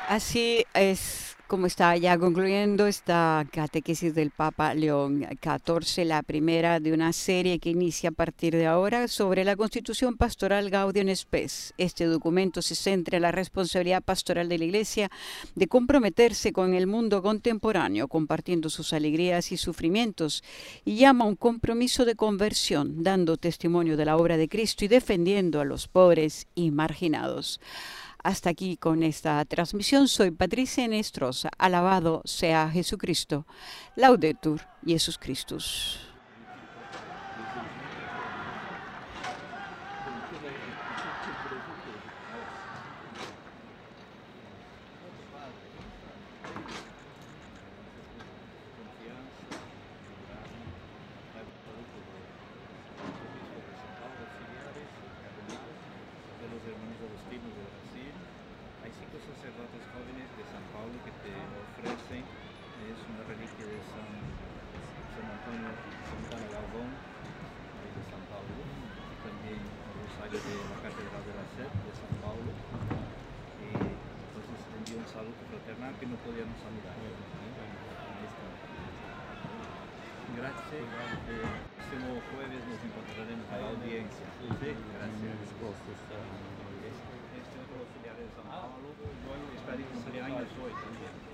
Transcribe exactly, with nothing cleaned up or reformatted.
Así es como está ya concluyendo esta catequesis del Papa León catorce, la primera de una serie que inicia a partir de ahora sobre la Constitución Pastoral Gaudium Spes. Este documento se centra en la responsabilidad pastoral de la Iglesia de comprometerse con el mundo contemporáneo, compartiendo sus alegrías y sufrimientos, y llama a un compromiso de conversión, dando testimonio de la obra de Cristo y defendiendo a los pobres y marginados. Hasta aquí con esta transmisión. Soy Patricia Nestrosa. Alabado sea Jesucristo. Laudetur Jesus Christus. Los hermanos agustinos de Brasil. Hay cinco sacerdotes jóvenes de San Pablo que te ofrecen. Es una reliquia de San, San Antonio, Santana Galvón, de San Pablo. También el rosario de la Catedral de la Sed de San Pablo. Y entonces envío un saludo fraternal que no podíamos saludar. Gracias. Eh, próximo jueves nos encontraremos a la audiencia. Sí, gracias. Este otro auxiliar de San Paulo, espero que sería años hoy también.